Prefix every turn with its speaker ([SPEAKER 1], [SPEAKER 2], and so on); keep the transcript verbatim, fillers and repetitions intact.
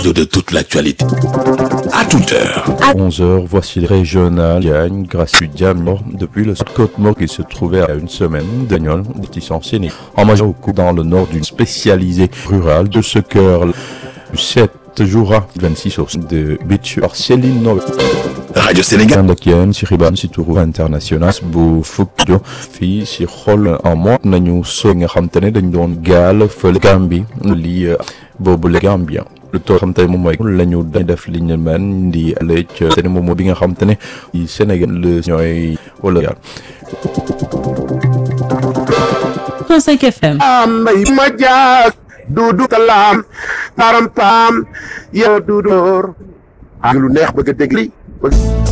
[SPEAKER 1] de toute l'actualité. À toute heure.
[SPEAKER 2] À onze heures, voici le régional Diagne, grâce à Diamor, depuis le Côte-Mort qui se trouvait à une semaine d'Agnol, licencié en majeur au coup dans le nord d'une spécialisée rurale de ce cœur. sept jours vingt-six au de Beach par Céline Nové.
[SPEAKER 1] Radio Sénégal.
[SPEAKER 2] Ndakiyen si xibaar si turu international bu fukk jo fii si xol en mois nañu so nga xam te ne dañ doon gaal fële Gambie lii boobu la Gambien lu toog xam te ne moom mooy la ñu dañ def li ñu mën di lëcc te ne moom moo bi nga xam te ne Sénégal le ñooy wala yàlla
[SPEAKER 3] cinq F M
[SPEAKER 4] ambay ma jaak dudu kalam taram pam yow dudur ak lu neex bëgg a dégg li